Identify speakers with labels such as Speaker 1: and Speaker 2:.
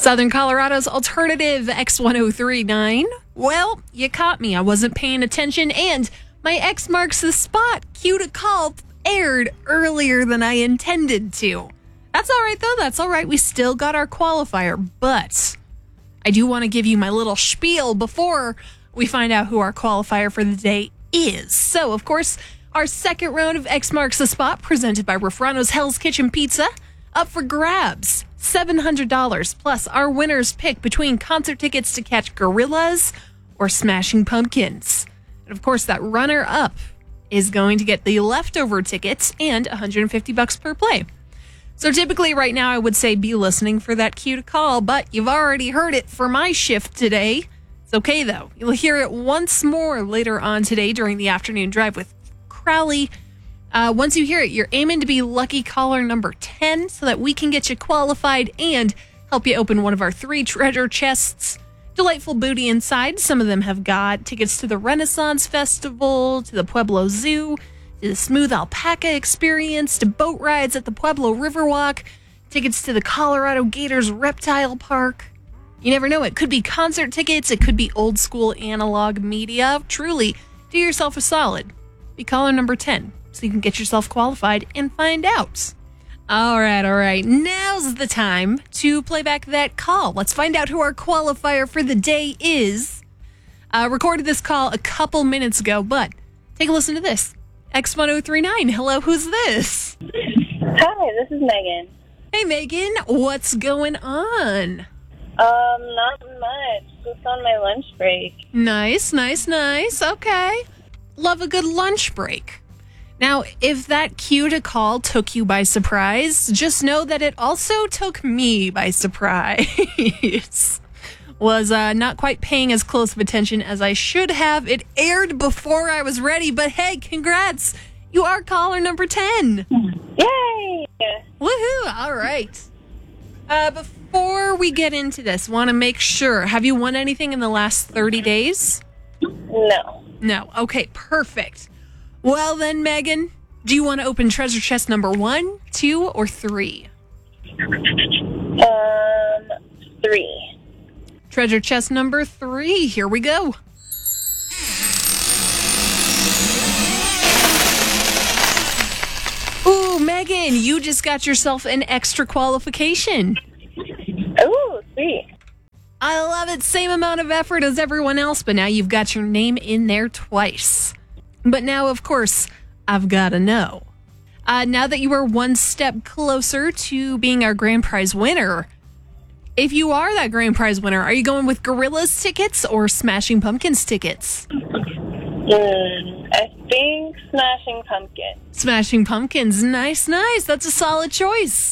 Speaker 1: Southern Colorado's alternative X1039. Well, you caught me. I wasn't paying attention, and my X marks the spot. Cue to call aired earlier than I intended to. That's all right, though. That's all right. We still got our qualifier, but I do want to give you my little spiel before we find out who our qualifier for the day is. So, of course, our second round of X Marks the Spot, presented by Refrano's Hell's Kitchen Pizza, up for grabs. $700 plus our winner's pick between concert tickets to catch Gorillaz or Smashing Pumpkins. And of course, that runner-up is going to get the leftover tickets and $150 per play. So typically right now I would say be listening for that cue to call, but you've already heard it for my shift today. It's okay though. You'll hear it once more later on today during the afternoon drive with Crowley. Once you hear it, you're aiming to be lucky caller number 10 so that we can get you qualified and help you open one of our 3 treasure chests. Delightful booty inside. Some of them have got tickets to the Renaissance Festival, to the Pueblo Zoo, to the Smooth Alpaca Experience, to boat rides at the Pueblo Riverwalk, tickets to the Colorado Gators Reptile Park. You never know. It could be concert tickets. It could be old school analog media. Truly, do yourself a solid. Be caller number 10 so you can get yourself qualified and find out. All right. Now's the time to play back that call. Let's find out who our qualifier for the day is. Recorded this call a couple minutes ago, but take a listen to this. X1039. Hello, who's this?
Speaker 2: Hi, this is Megan.
Speaker 1: Hey, Megan. What's going on?
Speaker 2: Not much. Just on my lunch break.
Speaker 1: Nice. Okay. Love a good lunch break. Now, if that cue to call took you by surprise, just know that it also took me by surprise. Was not quite paying as close of attention as I should have. It aired before I was ready, but hey, congrats. You are caller number 10.
Speaker 2: Yay!
Speaker 1: Woohoo! All right. Before we get into this, want to make sure, have you won anything in the last 30 days?
Speaker 2: No.
Speaker 1: Okay, perfect. Well then, Megan, do you want to open treasure chest number 1, 2, or 3?
Speaker 2: 3.
Speaker 1: Treasure chest number 3. Here we go. Ooh, Megan, you just got yourself an extra qualification.
Speaker 2: Oh, sweet.
Speaker 1: I love it. Same amount of effort as everyone else, but now you've got your name in there twice. But now, of course, I've got to know. Now that you are one step closer to being our grand prize winner, if you are that grand prize winner, are you going with Gorillaz tickets or Smashing Pumpkins tickets?
Speaker 2: I think Smashing Pumpkins.
Speaker 1: Smashing Pumpkins. Nice. That's a solid choice.